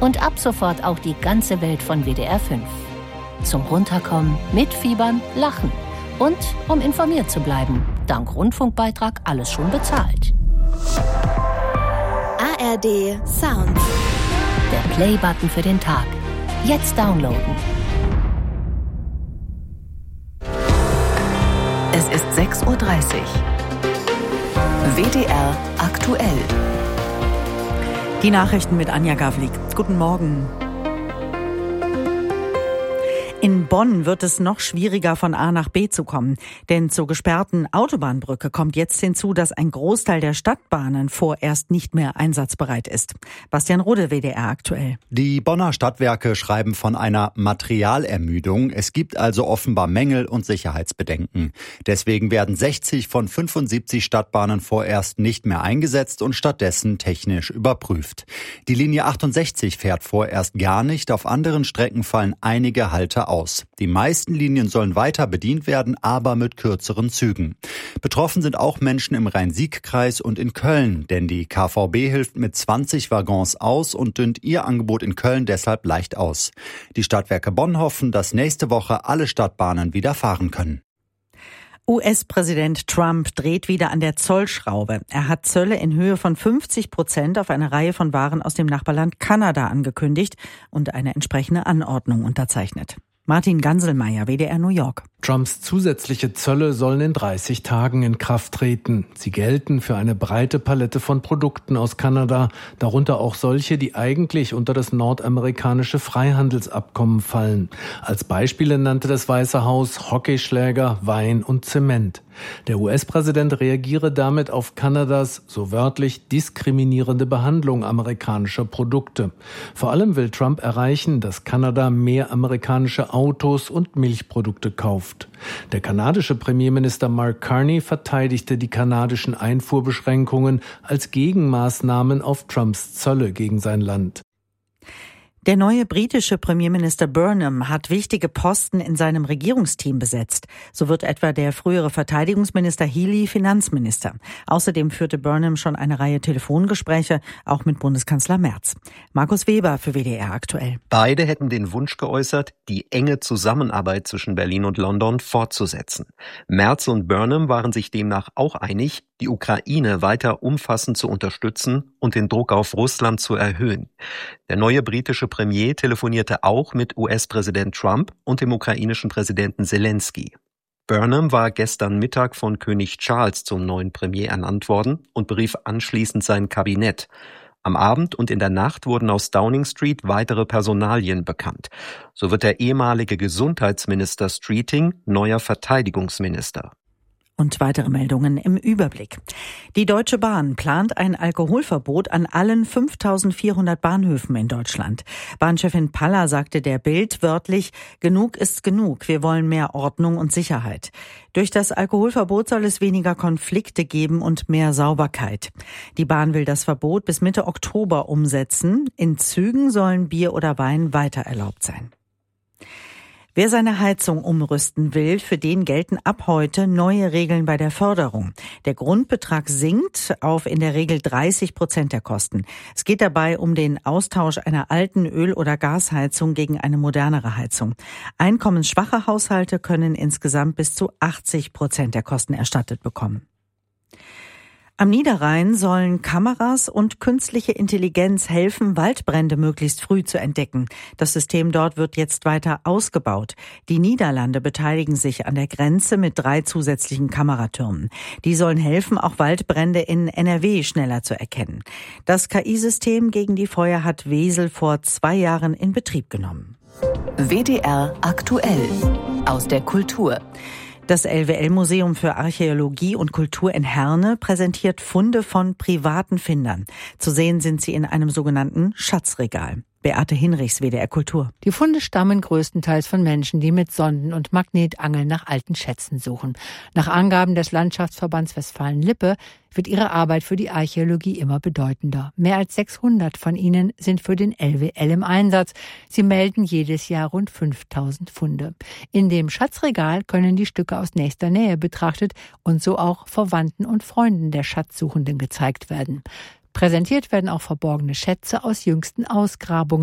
Und ab sofort auch die ganze Welt von WDR 5. Zum Runterkommen, mitfiebern, lachen. Und um informiert zu bleiben. Dank Rundfunkbeitrag alles schon bezahlt. ARD Sound. Der Play-Button für den Tag. Jetzt downloaden. Es ist 6:30 Uhr. WDR aktuell. Die Nachrichten mit Anja Gavlik. Guten Morgen. In Bonn wird es noch schwieriger, von A nach B zu kommen. Denn zur gesperrten Autobahnbrücke kommt jetzt hinzu, dass ein Großteil der Stadtbahnen vorerst nicht mehr einsatzbereit ist. Bastian Rode, WDR aktuell. Die Bonner Stadtwerke schreiben von einer Materialermüdung. Es gibt also offenbar Mängel und Sicherheitsbedenken. Deswegen werden 60 von 75 Stadtbahnen vorerst nicht mehr eingesetzt und stattdessen technisch überprüft. Die Linie 68 fährt vorerst gar nicht. Auf anderen Strecken fallen einige Halte aus. Die meisten Linien sollen weiter bedient werden, aber mit kürzeren Zügen. Betroffen sind auch Menschen im Rhein-Sieg-Kreis und in Köln, denn die KVB hilft mit 20 Waggons aus und dünnt ihr Angebot in Köln deshalb leicht aus. Die Stadtwerke Bonn hoffen, dass nächste Woche alle Stadtbahnen wieder fahren können. US-Präsident Trump dreht wieder an der Zollschraube. Er hat Zölle in Höhe von 50% auf eine Reihe von Waren aus dem Nachbarland Kanada angekündigt und eine entsprechende Anordnung unterzeichnet. Martin Ganselmeier, WDR New York. Trumps zusätzliche Zölle sollen in 30 Tagen in Kraft treten. Sie gelten für eine breite Palette von Produkten aus Kanada, darunter auch solche, die eigentlich unter das nordamerikanische Freihandelsabkommen fallen. Als Beispiele nannte das Weiße Haus Hockeyschläger, Wein und Zement. Der US-Präsident reagiere damit auf Kanadas, so wörtlich, diskriminierende Behandlung amerikanischer Produkte. Vor allem will Trump erreichen, dass Kanada mehr amerikanische Autos und Milchprodukte kauft. Der kanadische Premierminister Mark Carney verteidigte die kanadischen Einfuhrbeschränkungen als Gegenmaßnahmen auf Trumps Zölle gegen sein Land. Der neue britische Premierminister Burnham hat wichtige Posten in seinem Regierungsteam besetzt. So wird etwa der frühere Verteidigungsminister Healey Finanzminister. Außerdem führte Burnham schon eine Reihe Telefongespräche, auch mit Bundeskanzler Merz. Markus Weber für WDR aktuell. Beide hätten den Wunsch geäußert, die enge Zusammenarbeit zwischen Berlin und London fortzusetzen. Merz und Burnham waren sich demnach auch einig, die Ukraine weiter umfassend zu unterstützen und den Druck auf Russland zu erhöhen. Der neue britische Premier telefonierte auch mit US-Präsident Trump und dem ukrainischen Präsidenten Zelensky. Burnham war gestern Mittag von König Charles zum neuen Premier ernannt worden und berief anschließend sein Kabinett. Am Abend und in der Nacht wurden aus Downing Street weitere Personalien bekannt. So wird der ehemalige Gesundheitsminister Streeting neuer Verteidigungsminister. Und weitere Meldungen im Überblick. Die Deutsche Bahn plant ein Alkoholverbot an allen 5.400 Bahnhöfen in Deutschland. Bahnchefin Paller sagte der Bild wörtlich, genug ist genug, wir wollen mehr Ordnung und Sicherheit. Durch das Alkoholverbot soll es weniger Konflikte geben und mehr Sauberkeit. Die Bahn will das Verbot bis Mitte Oktober umsetzen. In Zügen sollen Bier oder Wein weiter erlaubt sein. Wer seine Heizung umrüsten will, für den gelten ab heute neue Regeln bei der Förderung. Der Grundbetrag sinkt auf in der Regel 30% der Kosten. Es geht dabei um den Austausch einer alten Öl- oder Gasheizung gegen eine modernere Heizung. Einkommensschwache Haushalte können insgesamt bis zu 80% der Kosten erstattet bekommen. Am Niederrhein sollen Kameras und künstliche Intelligenz helfen, Waldbrände möglichst früh zu entdecken. Das System dort wird jetzt weiter ausgebaut. Die Niederlande beteiligen sich an der Grenze mit 3 zusätzlichen Kameratürmen. Die sollen helfen, auch Waldbrände in NRW schneller zu erkennen. Das KI-System gegen die Feuer hat Wesel vor 2 Jahren in Betrieb genommen. WDR aktuell aus der Kultur. Das LWL-Museum für Archäologie und Kultur in Herne präsentiert Funde von privaten Findern. Zu sehen sind sie in einem sogenannten Schatzregal. Beate Hinrichs, WDR Kultur. Die Funde stammen größtenteils von Menschen, die mit Sonden und Magnetangeln nach alten Schätzen suchen. Nach Angaben des Landschaftsverbands Westfalen-Lippe wird ihre Arbeit für die Archäologie immer bedeutender. Mehr als 600 von ihnen sind für den LWL im Einsatz. Sie melden jedes Jahr rund 5000 Funde. In dem Schatzregal können die Stücke aus nächster Nähe betrachtet und so auch Verwandten und Freunden der Schatzsuchenden gezeigt werden. Präsentiert werden auch verborgene Schätze aus jüngsten Ausgrabungen.